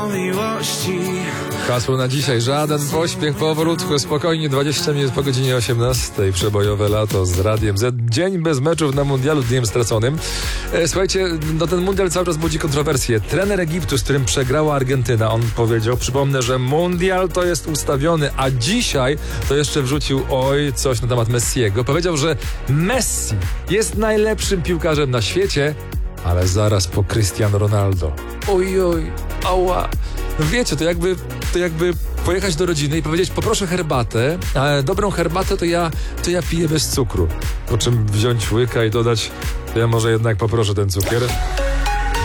Hasło na dzisiaj: żaden pośpiech, powrót, spokojnie, 20 minut po godzinie 18. Przebojowe lato z Radiem Z. Dzień bez meczów na mundialu, dniem straconym. Słuchajcie, no ten mundial cały czas budzi kontrowersje. Trener Egiptu, z którym przegrała Argentyna, on powiedział, przypomnę, że mundial to jest ustawiony, a dzisiaj to jeszcze wrzucił coś na temat Messiego. Powiedział, że Messi jest najlepszym piłkarzem na świecie, ale zaraz po Cristiano Ronaldo. Oj, ała. No wiecie, to jakby pojechać do rodziny i powiedzieć: poproszę herbatę, a dobrą herbatę to ja piję bez cukru. Po czym wziąć łyka i dodać: ja może jednak poproszę ten cukier.